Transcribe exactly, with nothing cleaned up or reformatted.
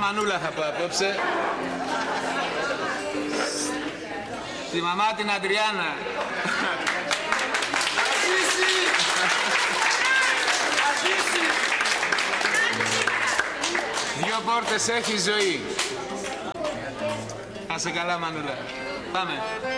Μανούλα θα πω απόψε. Στη μαμά την Αντριάννα. Ασύση! Ασύση! Δυο πόρτες έχει η ζωή. Άσε καλά Μανούλα. Πάμε.